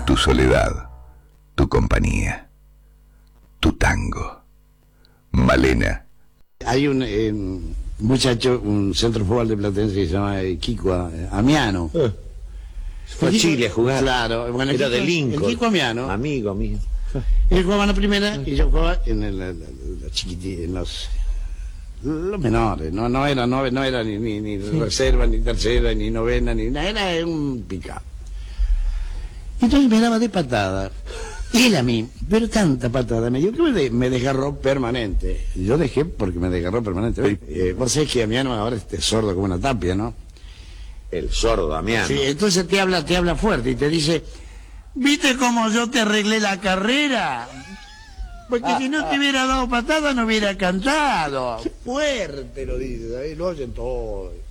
tu soledad, tu compañía, tu tango. Malena. Hay un muchacho, un centro fútbol de Platense que se llama Kiko Amiano. Fue a Chile a jugar. Claro, bueno, era de Lincoln. El Kiko Amiano. Amigo mío. Él jugaba en la primera y yo jugaba en la chiquitita, en los menores. No era ni reserva, ni tercera, ni novena, ni nada. Era un picado. Entonces me daba de patada. Él a mí, pero tanta patada me dio que me desgarró permanente. Yo dejé porque me desgarró permanente. Vos sabés que Amiano ahora es sordo como una tapia, ¿no? El sordo Damiano. Sí, entonces te habla fuerte y te dice, ¿viste cómo yo te arreglé la carrera? Porque si no te hubiera dado patada no hubiera cantado. Fuerte lo dice, ¿sabes? Lo oyen todo.